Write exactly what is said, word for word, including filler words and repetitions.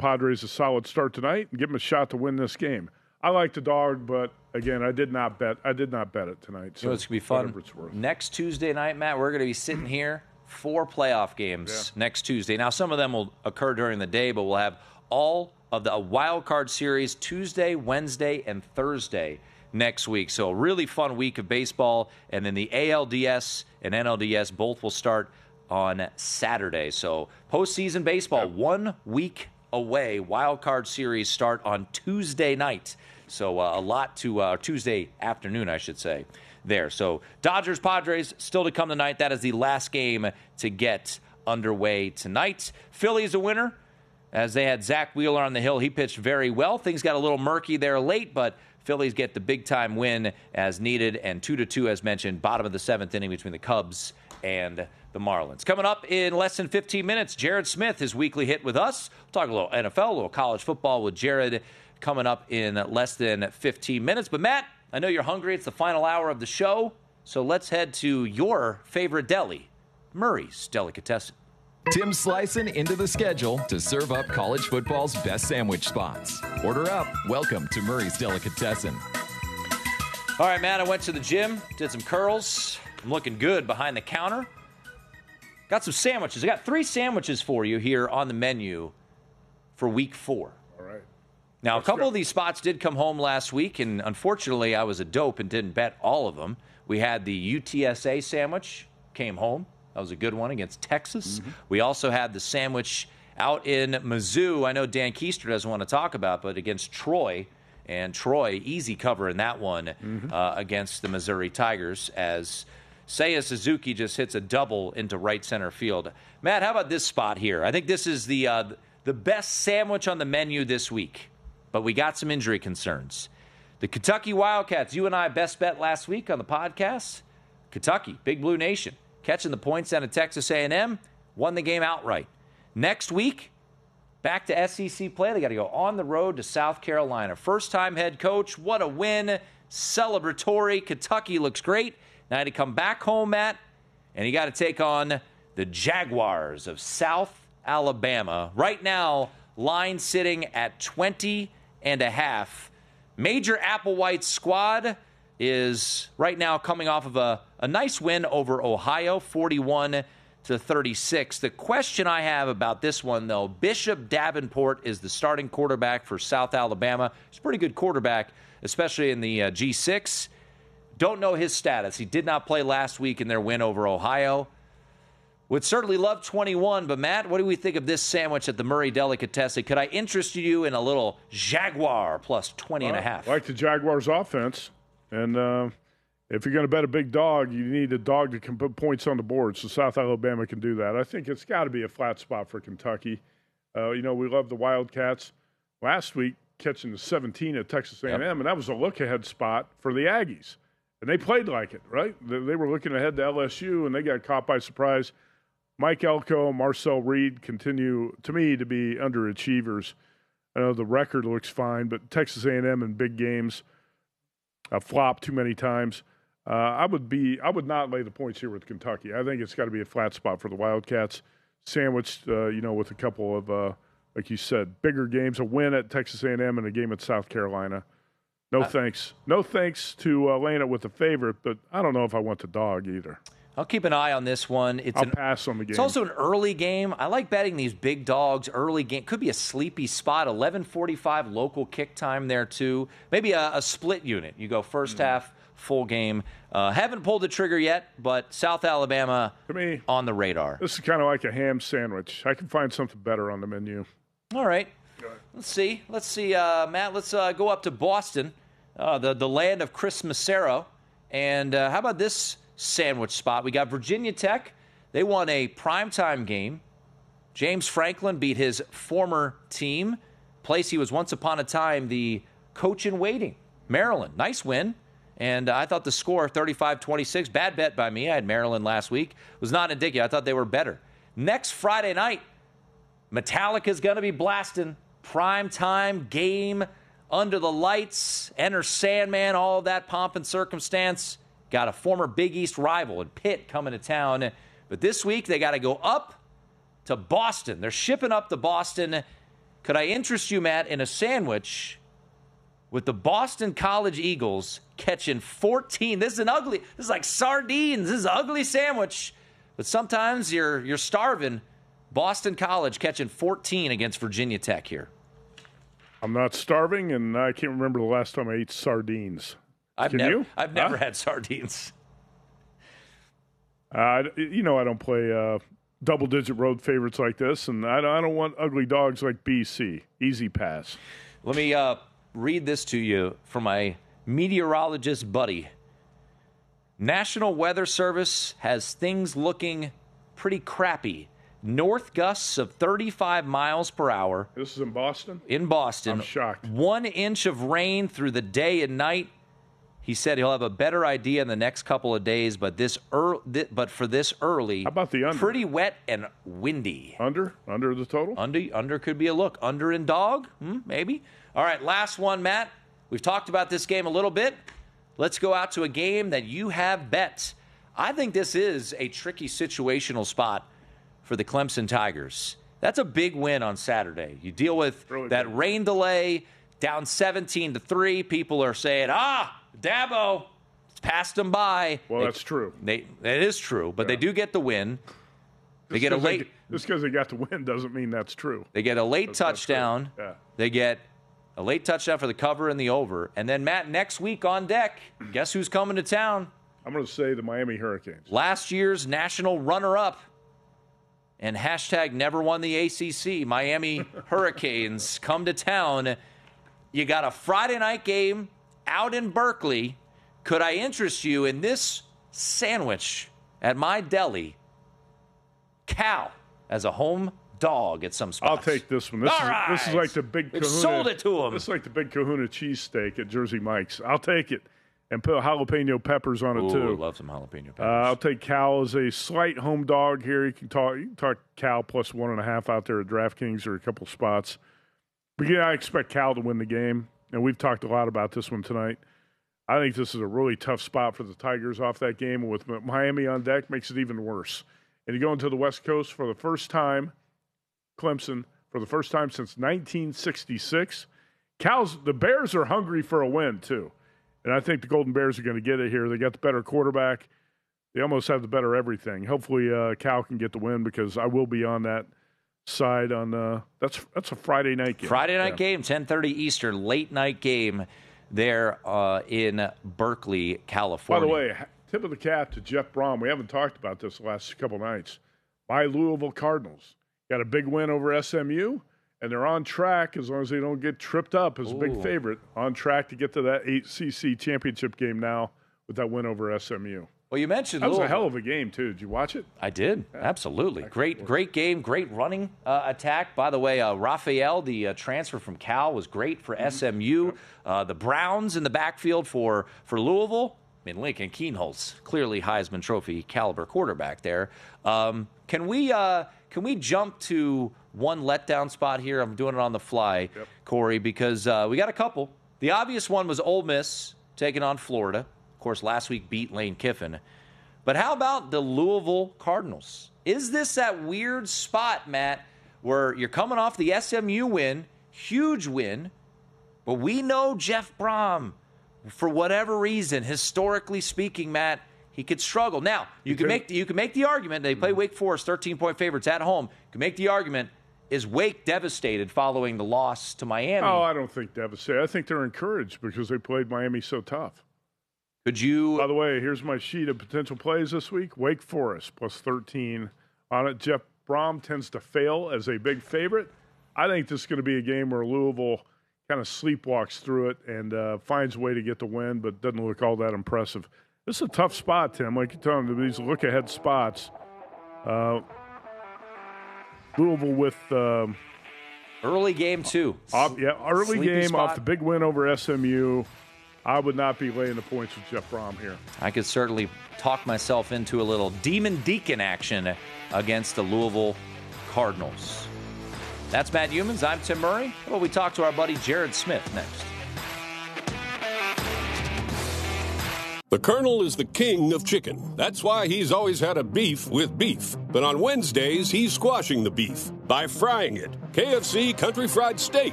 Padres a solid start tonight and give them a shot to win this game. I like the dog, but again, I did not bet. I did not bet it tonight. So you know, it's gonna be fun. Next Tuesday night, Matt, we're gonna be sitting here four playoff games yeah. next Tuesday. Now, some of them will occur during the day, but we'll have all of the wild card series Tuesday, Wednesday, and Thursday next week. So a really fun week of baseball, and then the A L D S and N L D S both will start on Saturday. So postseason baseball, yeah. one week away. Wild card series start on Tuesday night. So uh, a lot to uh, Tuesday afternoon, I should say, there. So Dodgers, Padres still to come tonight. That is the last game to get underway tonight. Phillies a winner as they had Zach Wheeler on the hill. He pitched very well. Things got a little murky there late, but Phillies get the big-time win as needed. And two to two, as mentioned, bottom of the seventh inning between the Cubs and the Marlins. Coming up in less than fifteen minutes, Jared Smith, his weekly hit with us. We'll talk a little N F L, a little college football with Jared coming up in less than fifteen minutes. But, Matt, I know you're hungry. It's the final hour of the show. So let's head to your favorite deli, Murray's Delicatessen. Tim Slicin into the schedule to serve up college football's best sandwich spots. Order up. Welcome to Murray's Delicatessen. All right, Matt, I went to the gym, did some curls. I'm looking good behind the counter. Got some sandwiches. I got three sandwiches for you here on the menu for week four. All right. Now, That's a couple great. of these spots did come home last week, and unfortunately, I was a dope and didn't bet all of them. We had the U T S A sandwich, came home. That was a good one against Texas. Mm-hmm. We also had the sandwich out in Mizzou. I know Dan Keister doesn't want to talk about, but against Troy. And Troy, easy cover in that one mm-hmm. uh, against the Missouri Tigers as Seiya Suzuki just hits a double into right center field. Matt, how about this spot here? I think this is the uh, the best sandwich on the menu this week, but we got some injury concerns. The Kentucky Wildcats, you and I best bet last week on the podcast. Kentucky, Big Blue Nation, catching the points down at Texas A and M, won the game outright. Next week, back to S E C play. They got to go on the road to South Carolina. First-time head coach, what a win. Celebratory. Kentucky looks great. Now to come back home, Matt, and you got to take on the Jaguars of South Alabama. Right now, line sitting at twenty and a half. Major Applewhite squad is right now coming off of a, a nice win over Ohio, forty-one to thirty-six. The question I have about this one, though, Bishop Davenport is the starting quarterback for South Alabama. He's a pretty good quarterback, especially in the uh, G six. Don't know his status. He did not play last week in their win over Ohio. Would certainly love twenty-one, but Matt, what do we think of this sandwich at the Murray Delicatessen? Could I interest you in a little Jaguar plus twenty and a half? I like the Jaguars' offense, and uh, if you're going to bet a big dog, you need a dog that can put points on the board, so South Alabama can do that. I think it's got to be a flat spot for Kentucky. Uh, you know, we love the Wildcats. Last week, catching the seventeen at Texas A and M, yep. and that was a look-ahead spot for the Aggies. And they played like it, right? They, they were looking ahead to L S U, and they got caught by surprise. Mike Elko, Marcel Reed continue, to me, to be underachievers. I know the record looks fine, but Texas A and M in big games uh, flopped too many times. Uh, I would be, I would not lay the points here with Kentucky. I think it's got to be a flat spot for the Wildcats, sandwiched, uh, you know, with a couple of, uh, like you said, bigger games, a win at Texas A and M and a game at South Carolina. No uh, thanks. No thanks to uh, laying it with the favorite, but I don't know if I want the dog either. I'll keep an eye on this one. It's I'll an, pass on the game. It's also an early game. I like betting these big dogs early game. Could be a sleepy spot. eleven forty-five local kick time there, too. Maybe a, a split unit. You go first mm-hmm. half, full game. Uh, haven't pulled the trigger yet, but South Alabama to me, on the radar. This is kind of like a ham sandwich. I can find something better on the menu. All right. Let's see. Let's see, uh, Matt. Let's uh, go up to Boston, uh, the, the land of Chris Massero. And uh, how about this sandwich spot? We got Virginia Tech. They won a primetime game. James Franklin beat his former team, place he was once upon a time the coach in waiting, Maryland. Nice win. And I thought the score, thirty-five twenty-six, bad bet by me. I had Maryland last week. Was not indicative. I thought they were better. Next Friday night, Metallica's going to be blasting. Primetime game, under the lights, Enter Sandman, all of that pomp and circumstance. Got a former Big East rival in Pitt coming to town. But this week, they got to go up to Boston. They're shipping up to Boston. Could I interest you, Matt, in a sandwich with the Boston College Eagles catching fourteen? This is an ugly, this is like sardines. This is an ugly sandwich. But sometimes you're you're starving. Boston College catching fourteen against Virginia Tech here. I'm not starving, and I can't remember the last time I ate sardines. I've Can never, you? I've never Huh? had sardines. Uh, you know I don't play uh, double-digit road favorites like this, and I don't, I don't want ugly dogs like B C. Easy pass. Let me uh, read this to you from my meteorologist buddy. National Weather Service has things looking pretty crappy. North gusts of thirty-five miles per hour. This is in Boston? In Boston. I'm shocked. One inch of rain through the day and night. He said he'll have a better idea in the next couple of days, but this early, but for this early, How about the under? pretty wet and windy. Under? Under the total? Under, under could be a look. Under in dog, hmm, maybe. All right, last one, Matt. We've talked about this game a little bit. Let's go out to a game that you have bet. I think this is a tricky situational spot for the Clemson Tigers. That's a big win on Saturday. You deal with Really that big. rain delay, down seventeen to three. People are saying, ah, Dabo, it's passed them by. Well, They- that's true. They, it is true, but they do get the win. They get a Just 'cause late, Just because they got the win doesn't mean that's true. they get a late That's not touchdown. true. Yeah. They get a late touchdown for the cover and the over. And then, Matt, next week on deck, guess who's coming to town? I'm going to say the Miami Hurricanes. Last year's national runner-up and hashtag never won the A C C, Miami Hurricanes come to town. You got a Friday night game out in Berkeley. Could I interest you in this sandwich at my deli? Cal as a home dog at some spots. I'll take this one. This, All is, right. this is like the big They've kahuna. sold it to 'em. This is like the big kahuna cheesesteak at Jersey Mike's. I'll take it. And put jalapeno peppers on it, Ooh, too. love some jalapeno peppers. Uh, I'll take Cal as a slight home dog here. You can talk, you can talk Cal plus one and a half out there at DraftKings or a couple spots. But yeah, I expect Cal to win the game, and we've talked a lot about this one tonight. I think this is a really tough spot for the Tigers off that game, and with Miami on deck, makes it even worse. And you go into the West Coast for the first time, Clemson, for the first time since nineteen sixty-six. Cal's, the Bears are hungry for a win, too. And I think the Golden Bears are going to get it here. They got the better quarterback. They almost have the better everything. Hopefully, uh, Cal can get the win because I will be on that side on uh, that's that's a Friday night game. Friday night Yeah. game, ten thirty Eastern, late night game there uh, in Berkeley, By California. the way, tip of the cap to Jeff Brom. We haven't talked about this the last couple nights. My Louisville Cardinals got a big win over S M U, and they're on track as long as they don't get tripped up as a big Ooh. favorite. On track to get to that A C C championship game now with that win over S M U. Well, you mentioned That was a Louisville. hell of a game too. Did you watch it? I did. Absolutely. Great great game. Great running uh, attack. By the way, uh, Raphael, the uh, transfer from Cal, was great for S M U. Uh, the Browns in the backfield for, for Louisville. I mean, Lincoln Keenholz, clearly Heisman Trophy caliber quarterback there. Um, can we uh, can we jump to one letdown spot here? I'm doing it on the fly, Yep. Corey, because uh, we got a couple. The obvious one was Ole Miss taking on Florida. Of course, last week beat Lane Kiffin. But how about the Louisville Cardinals? Is this that weird spot, Matt, where you're coming off the S M U win, huge win, but we know Jeff Brom, for whatever reason, historically speaking, Matt, he could struggle. Now, you can make the, you can make the argument, they play Wake Forest, thirteen-point favorites at home. You can make the argument, is Wake devastated following the loss to Miami? Oh, I don't think devastated. I think they're encouraged because they played Miami so tough. Could you... By the way, here's my sheet of potential plays this week. Wake Forest plus thirteen on it. Jeff Brom tends to fail as a big favorite. I think this is going to be a game where Louisville kind of sleepwalks through it and uh, finds a way to get the win, but doesn't look all that impressive. This is a tough spot, Tim. Like you're telling me, these look-ahead spots. Uh, Louisville with um, Early game, too. off, yeah, early Sleepy game spot. off the big win over S M U. I would not be laying the points with Jeff Brom here. I could certainly talk myself into a little Demon Deacon action against the Louisville Cardinals. That's Matt Humans. I'm Tim Murray. Well, we talk to our buddy Jared Smith next. The Colonel is the king of chicken. That's why he's always had a beef with beef. But on Wednesdays, he's squashing the beef by frying it. K F C Country Fried Steak